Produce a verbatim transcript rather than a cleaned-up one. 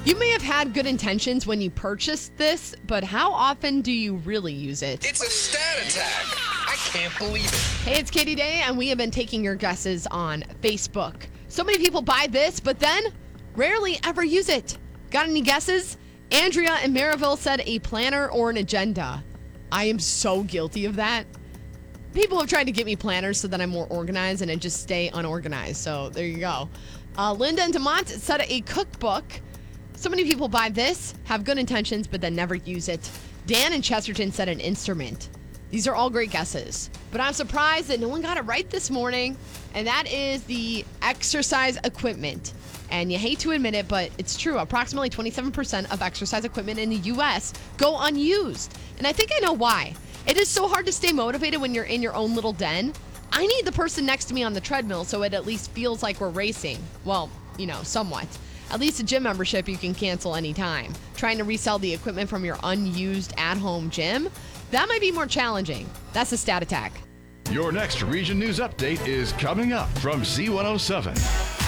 You may have had good intentions when you purchased this, but how often do you really use it? It's a stat attack. I can't believe it. Hey, it's Katie Day, and we have been taking your guesses on Facebook. So many people buy this, but then rarely ever use it. Got any guesses? Andrea in Maryville said a planner or an agenda. I am so guilty of that. People have tried to get me planners so that I'm more organized, and I just stay unorganized. So there you go. Uh, Linda in Demont said a cookbook. So many people buy this, have good intentions, but then never use it. Dan in Chesterton said an instrument. These are all great guesses, but I'm surprised that no one got it right this morning, and that is the exercise equipment. And you hate to admit it, but it's true. Approximately twenty-seven percent of exercise equipment in the U S go unused. And I think I know why. It is so hard to stay motivated when you're in your own little den. I need the person next to me on the treadmill so it at least feels like we're racing. Well, you know, somewhat. At least a gym membership you can cancel anytime. Trying to resell the equipment from your unused at-home gym, that might be more challenging. That's a stat attack. Your next Region News Update is coming up from Z one oh seven.